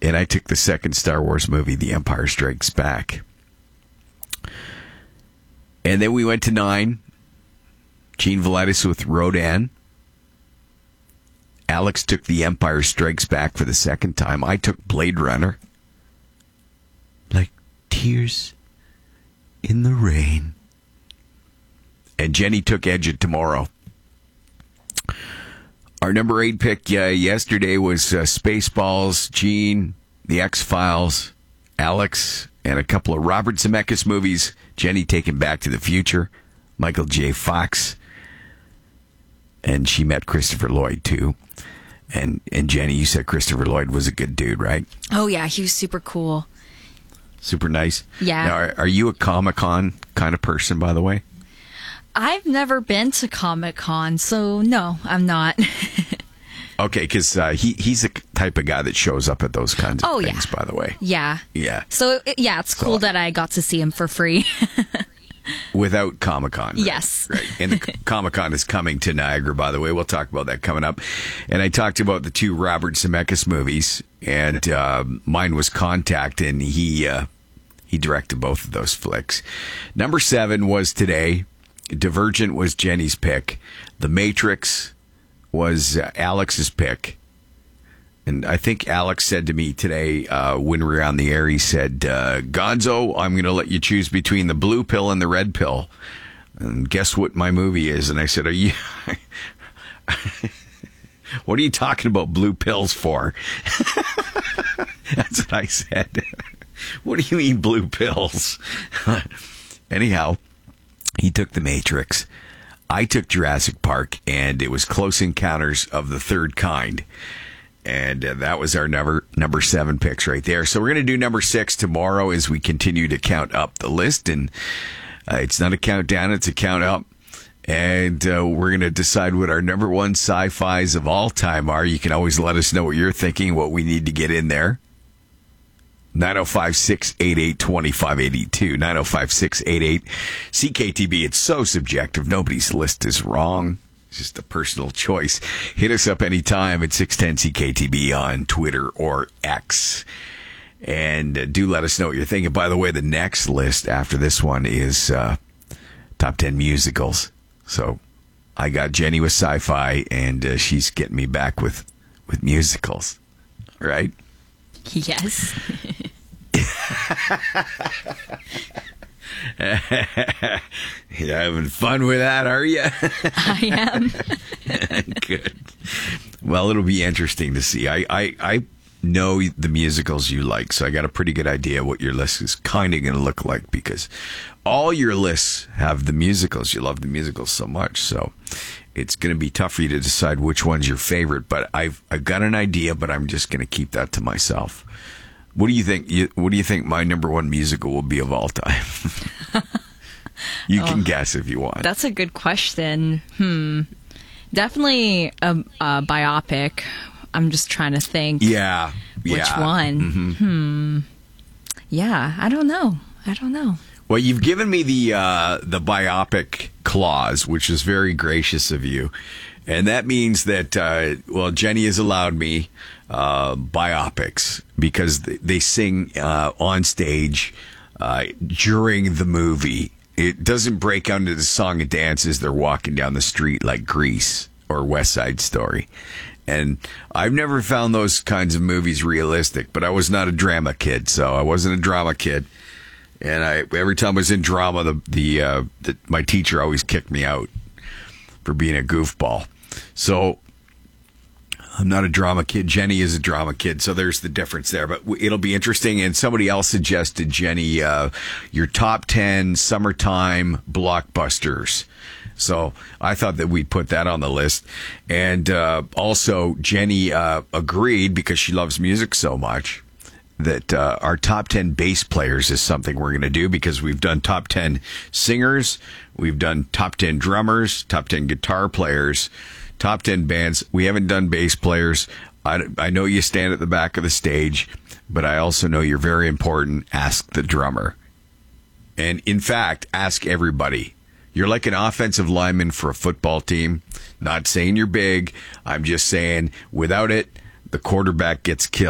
And I took the second Star Wars movie, The Empire Strikes Back. And then we went to 9. Gene Velitis with Rodan. Alex took The Empire Strikes Back for the second time. I took Blade Runner. Like tears in the rain. And Jenny took Edge of Tomorrow. Our number 8 pick yesterday was Spaceballs, Gene, The X-Files, Alex, and a couple of Robert Zemeckis movies. Jenny taking Back to the Future, Michael J. Fox, and she met Christopher Lloyd too. And Jenny, you said Christopher Lloyd was a good dude, right? Oh yeah, he was super cool. Super nice. Yeah. Now, are you a Comic-Con kind of person, by the way? I've never been to Comic-Con, so no, I'm not. Okay, because he's the type of guy that shows up at those kinds of things, by the way. Yeah. Yeah. So, it's cool that I got to see him for free. Without Comic-Con. Right? Yes. Right. And the Comic-Con is coming to Niagara, by the way. We'll talk about that coming up. And I talked about the 2 Robert Zemeckis movies, and mine was Contact, and he directed both of those flicks. Number 7 was today. Divergent was Jenny's pick. The Matrix was Alex's pick. And I think Alex said to me today when we were on the air, he said, Gonzo, I'm going to let you choose between the blue pill and the red pill. And guess what my movie is? And I said, are you... What are you talking about blue pills for? That's what I said. What do you mean blue pills? Anyhow, he took The Matrix. I took Jurassic Park, and it was Close Encounters of the Third Kind. And that was our number 7 picks right there. So we're going to do number 6 tomorrow as we continue to count up the list. And it's not a countdown, it's a count up. And we're going to decide what our number 1 sci-fis of all time are. You can always let us know what you're thinking, what we need to get in there. 905-688-2582. 905-688-CKTB. It's so subjective. Nobody's list is wrong. It's just a personal choice. Hit us up anytime at 610-CKTB on Twitter or X. And do let us know what you're thinking. By the way, the next list after this one is top 10 musicals. So I got Jenny with sci-fi, and she's getting me back with musicals. Right? Yes. You're having fun with that, are you? I am. Good. Well, it'll be interesting to see. I know the musicals you like, so I got a pretty good idea what your list is kind of going to look like, because all your lists have the musicals. You love the musicals so much, so it's going to be tough for you to decide which one's your favorite. But I've got an idea, but I'm just going to keep that to myself. What do you think? What do you think my number 1 musical will be of all time? You can guess if you want. That's a good question. Definitely a biopic. I'm just trying to think. Yeah. Which one? Mm-hmm. Yeah, I don't know. Well, you've given me the biopic clause, which is very gracious of you. And that means that, Jenny has allowed me biopics because they sing on stage during the movie. It doesn't break out into the song and dance as they're walking down the street like Grease or West Side Story. And I've never found those kinds of movies realistic, but I was not a drama kid, so I wasn't a drama kid. And every time I was in drama, my teacher always kicked me out for being a goofball. So I'm not a drama kid. Jenny is a drama kid, so there's the difference there. But it'll be interesting. And somebody else suggested, Jenny, your top 10 summertime blockbusters. So I thought that we'd put that on the list. And also, Jenny agreed, because she loves music so much, that our top 10 bass players is something we're going to do, because we've done top 10 singers, we've done top 10 drummers, top 10 guitar players, top 10 bands. We haven't done bass players. I know you stand at the back of the stage, but I also know you're very important. Ask the drummer. And in fact, ask everybody. You're like an offensive lineman for a football team. Not saying you're big. I'm just saying without it, the quarterback gets killed.